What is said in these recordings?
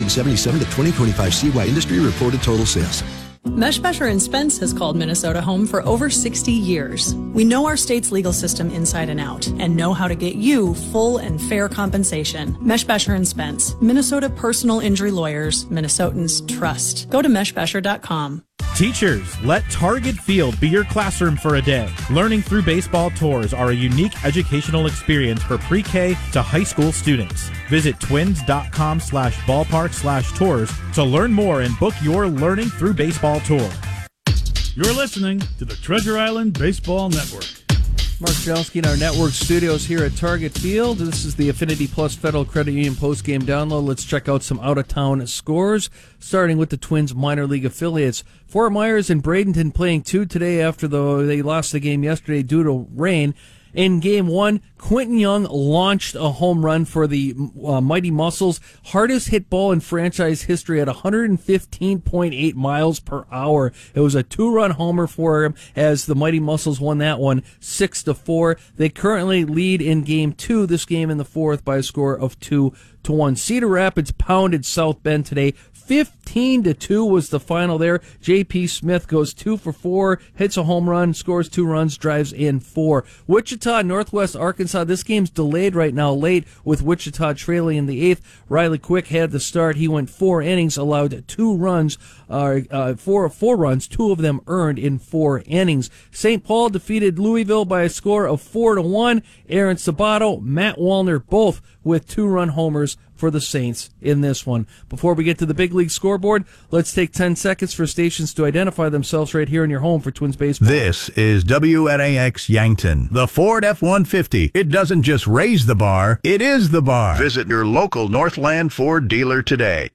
1977 to 2025 CY industry reported total sales. Meshbesher and Spence has called Minnesota home for over 60 years. We know our state's legal system inside and out and know how to get you full and fair compensation. Meshbesher and Spence, Minnesota personal injury lawyers, Minnesotans trust. Go to meshbesher.com. Teachers, let Target Field be your classroom for a day. Learning Through Baseball tours are a unique educational experience for pre-K to high school students. Visit twins.com/ballpark/tours to learn more and book your Learning Through Baseball tour. You're listening to the Treasure Island Baseball Network. Mark Jalski in our network studios here at Target Field. This is the Affinity Plus Federal Credit Union postgame download. Let's check out some out-of-town scores, starting with the Twins minor league affiliates. Fort Myers and Bradenton playing 2 today after they lost the game yesterday due to rain. In Game 1, Quentin Young launched a home run for the Mighty Muscles. Hardest hit ball in franchise history at 115.8 miles per hour. It was a 2-run homer for him as the Mighty Muscles won that one 6-4. They currently lead in Game 2, this game in the 4th, by a score of 2-1. Cedar Rapids pounded South Bend today. 15-2 was the final there. J.P. Smith goes 2 for 4, hits a home run, scores 2 runs, drives in 4. Wichita, Northwest Arkansas. This game's delayed right now, late, with Wichita trailing in the 8th. Riley Quick had the start. He went 4 innings, allowed 2 runs, 4 runs, 2 of them earned in 4 innings. St. Paul defeated Louisville by a score of 4-1. Aaron Sabato, Matt Wallner, both with 2-run homers for the Saints in this one. Before we get to the big league scoreboard, let's take 10 seconds for stations to identify themselves right here in your home for Twins baseball. This is WNAX Yankton, the Ford F-150. It doesn't just raise the bar, it is the bar. Visit your local Northland Ford dealer today.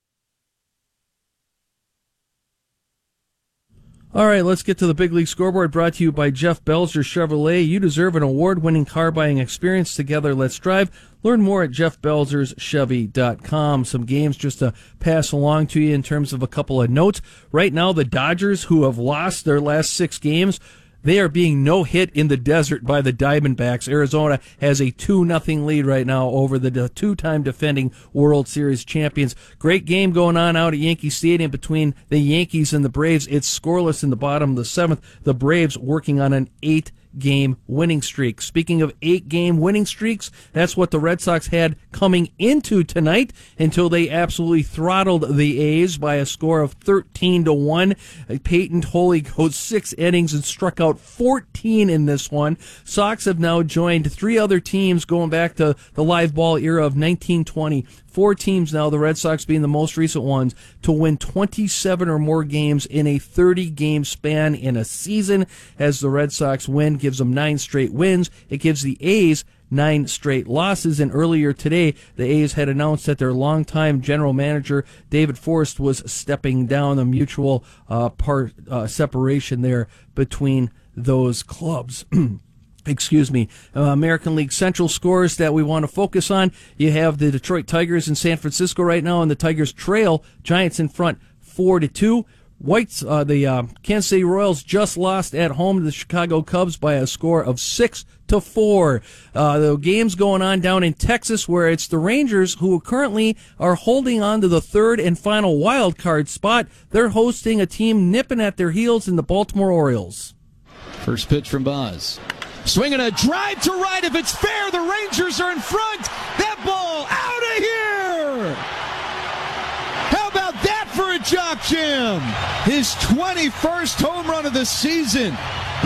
All right, let's get to the big league scoreboard, brought to you by Jeff Belzer Chevrolet. You deserve an award-winning car buying experience. Together, let's drive. Learn more at jeffbelzerschevy.com. Some games just to pass along to you in terms of a couple of notes. Right now, the Dodgers, who have lost their last 6 games, they are being no-hit in the desert by the Diamondbacks. Arizona has a 2-0 lead right now over the 2-time defending World Series champions. Great game going on out at Yankee Stadium between the Yankees and the Braves. It's scoreless in the bottom of the 7th. The Braves working on an 8-game winning streak. Speaking of 8-game winning streaks, that's what the Red Sox had coming into tonight until they absolutely throttled the A's by a score of 13-1. Peyton Tolley goes 6 innings and struck out 14 in this one. Sox have now joined 3 other teams going back to the live ball era of 1920. 4 teams now, the Red Sox being the most recent ones, to win 27 or more games in a 30-game span in a season. As the Red Sox win gives them 9 straight wins. It gives the A's 9 straight losses. And earlier today, the A's had announced that their longtime general manager, David Forst, was stepping down. A mutual separation there between those clubs. Excuse me. American League Central scores that we want to focus on. You have the Detroit Tigers in San Francisco right now, and the Tigers trail Giants in front 4-2. The Kansas City Royals just lost at home to the Chicago Cubs by a score of 6-4. The game's going on down in Texas, where it's the Rangers who currently are holding on to the 3rd and final wild card spot. They're hosting a team nipping at their heels in the Baltimore Orioles. First pitch from Boz. Swinging a drive to right. If it's fair, the Rangers are in front. That ball out of here. How about that for a Jock Jam? His 21st home run of the season.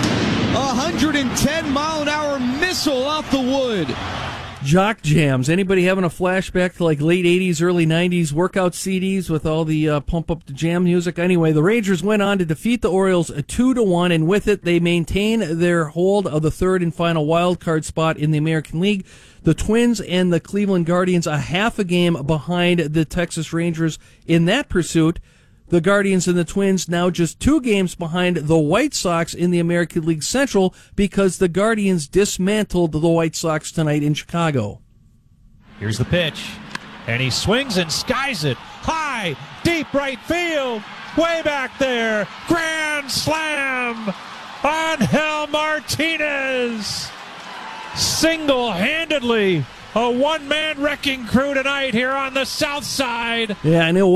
110-mile-an-hour missile off the wood. Jock jams. Anybody having a flashback to like late 80s, early 90s workout CDs with all the pump up the jam music? Anyway, the Rangers went on to defeat the Orioles 2-1, and with it, they maintain their hold of the 3rd and final wild card spot in the American League. The Twins and the Cleveland Guardians a half a game behind the Texas Rangers in that pursuit. The Guardians and the Twins now just 2 games behind the White Sox in the American League Central because the Guardians dismantled the White Sox tonight in Chicago. Here's the pitch, and he swings and skies it high, deep right field, way back there. Grand slam! Angel Martinez single-handedly a one-man wrecking crew tonight here on the south side. Yeah, I know.